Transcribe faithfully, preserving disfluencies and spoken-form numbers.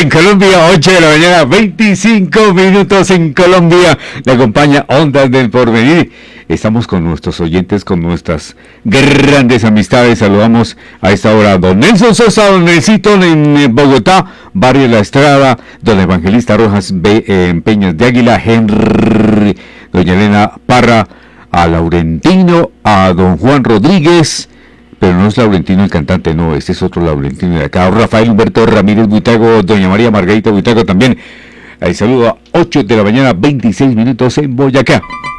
Colombia, ocho de la mañana, veinticinco minutos en Colombia. Le acompaña Ondas del Porvenir. Estamos con nuestros oyentes, con nuestras grandes amistades. Saludamos a esta hora a don Nelson Sosa, don Nelsito en Bogotá, Barrio La Estrada, don Evangelista Rojas B, en Peñas de Águila, Henry, doña Elena Parra, a Laurentino, a don Juan Rodríguez, pero no es Laurentino el cantante, no, este es otro Laurentino de acá, Rafael Humberto Ramírez Buitago, doña María Margarita Buitago también. Ahí saludo a ocho de la mañana, veintiséis minutos en Boyacá.